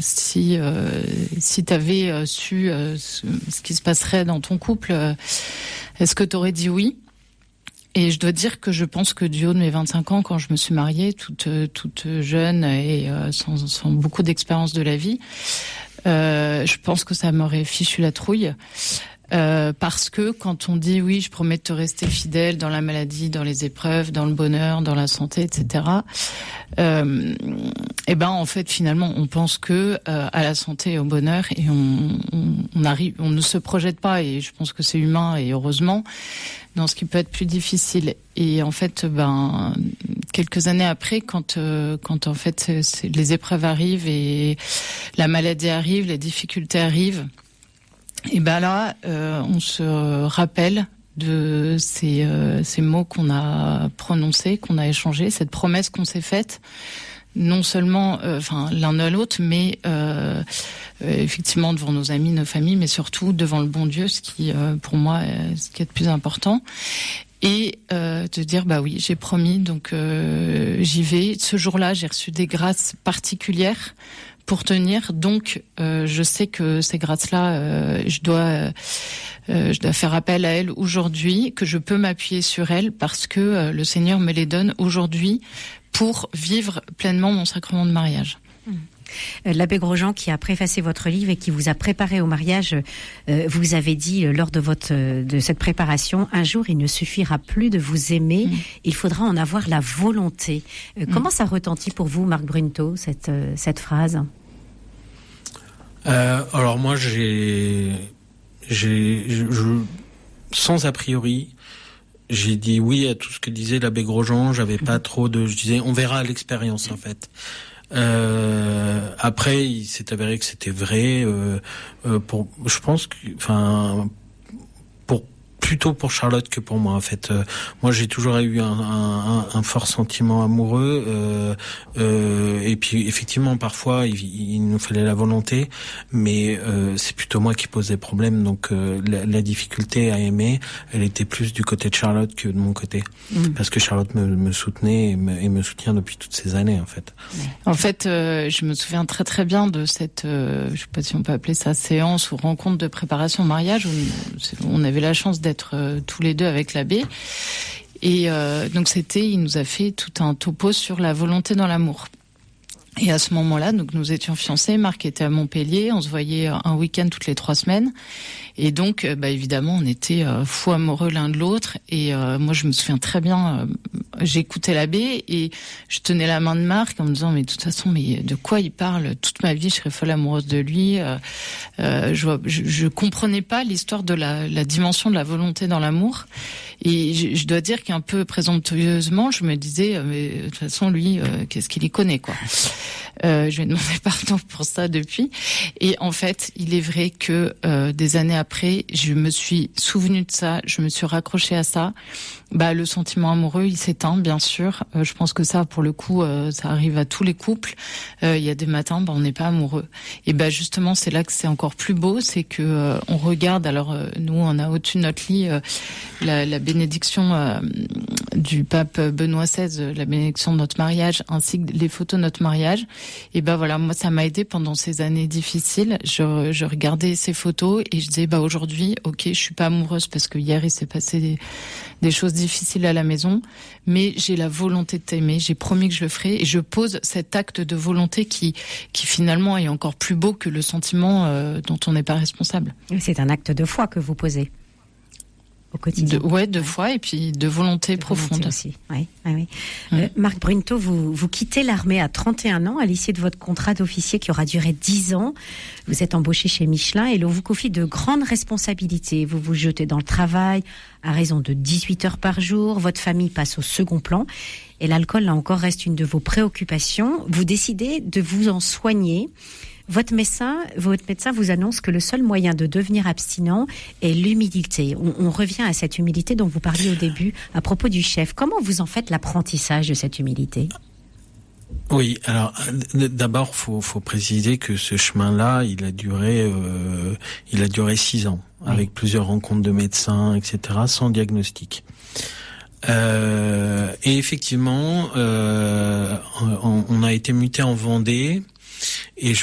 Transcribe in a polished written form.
si t'avais su ce qui se passerait dans ton couple, est-ce que t'aurais dit oui? Et je dois dire que je pense que du haut de mes 25 ans, quand je me suis mariée, toute jeune et sans beaucoup d'expérience de la vie, je pense que ça m'aurait fichu la trouille. Parce que quand on dit oui, je promets de te rester fidèle dans la maladie, dans les épreuves, dans le bonheur, dans la santé, etc. Et ben en fait finalement on pense que à la santé et au bonheur et on ne se projette pas, et je pense que c'est humain et heureusement, dans ce qui peut être plus difficile. Et en fait quelques années après, quand en fait les épreuves arrivent et la maladie arrive, les difficultés arrivent, et ben là, on se rappelle de ces mots qu'on a prononcés, qu'on a échangés, cette promesse qu'on s'est faite, non seulement, l'un à l'autre, mais effectivement devant nos amis, nos familles, mais surtout devant le bon Dieu, ce qui, pour moi, est ce qui est le plus important. Et de dire bah oui, j'ai promis, donc j'y vais. Ce jour-là, j'ai reçu des grâces particulières pour tenir, donc je sais que ces grâces-là, je dois faire appel à elles aujourd'hui, que je peux m'appuyer sur elles parce que le Seigneur me les donne aujourd'hui pour vivre pleinement mon sacrement de mariage. L'abbé Grosjean, qui a préfacé votre livre et qui vous a préparé au mariage, vous avez dit lors de cette préparation, un jour il ne suffira plus de vous aimer, il faudra en avoir la volonté. Comment ça retentit pour vous, Marc Brunto, cette phrase? Alors moi, sans a priori, j'ai dit oui à tout ce que disait l'abbé Grosjean. J'avais pas trop je disais on verra à l'expérience en fait. Après, il s'est avéré que c'était vrai. Je pense que, plutôt pour Charlotte que pour moi en fait. Moi j'ai toujours eu un fort sentiment amoureux et puis effectivement parfois il nous fallait la volonté, mais c'est plutôt moi qui posais problème, donc la difficulté à aimer, elle était plus du côté de Charlotte que de mon côté, parce que Charlotte me soutenait et me soutient depuis toutes ces années en fait. En fait, je me souviens très très bien de cette, je sais pas si on peut appeler ça séance ou rencontre de préparation au mariage, où on avait la chance d'être tous les deux avec l'abbé, et donc il nous a fait tout un topo sur la volonté dans l'amour. Et à ce moment-là, donc nous étions fiancés, Marc était à Montpellier, on se voyait un week-end toutes les 3 semaines, et donc évidemment on était fous amoureux l'un de l'autre. Et moi je me souviens très bien, j'écoutais l'abbé et je tenais la main de Marc en me disant mais de toute façon, mais de quoi il parle, toute ma vie je serais folle amoureuse de lui. Je comprenais pas l'histoire de la dimension de la volonté dans l'amour. Et je dois dire qu'un peu présomptueusement, je me disais, mais de toute façon, lui, qu'est-ce qu'il y connaît, quoi. Je lui ai demandé pardon pour ça depuis. Et en fait, il est vrai que des années après, je me suis souvenue de ça, je me suis raccrochée à ça. Le sentiment amoureux, il s'éteint, bien sûr. Je pense que ça, pour le coup, ça arrive à tous les couples. Il y a des matins, on n'est pas amoureux. Et justement, c'est là que c'est encore plus beau, c'est que on regarde. Alors, nous, on a au-dessus de notre lit la bénédiction du pape Benoît XVI, la bénédiction de notre mariage, ainsi que les photos de notre mariage. Et voilà, moi, ça m'a aidé pendant ces années difficiles. Je regardais ces photos et je disais, aujourd'hui, ok, je suis pas amoureuse parce que hier, il s'est passé des choses difficiles à la maison, mais j'ai la volonté de t'aimer, j'ai promis que je le ferai, et je pose cet acte de volonté qui finalement est encore plus beau que le sentiment dont on n'est pas responsable. C'est un acte de foi que vous posez au quotidien. De foi et puis de volonté profonde. Volonté aussi. Oui. Marc Brunto, vous quittez l'armée à 31 ans, à l'issue de votre contrat d'officier qui aura duré 10 ans. Vous êtes embauché chez Michelin et l'on vous confie de grandes responsabilités. Vous vous jetez dans le travail à raison de 18 heures par jour. Votre famille passe au second plan. Et l'alcool, là encore, reste une de vos préoccupations. Vous décidez de vous en soigner. Votre médecin vous annonce que le seul moyen de devenir abstinent est l'humilité. On revient à cette humilité dont vous parliez au début à propos du chef. Comment vous en faites l'apprentissage de cette humilité ? Oui, alors d'abord faut préciser que ce chemin-là, il a duré 6 ans, avec plusieurs rencontres de médecins, etc., sans diagnostic. Et effectivement, on a été muté en Vendée. Et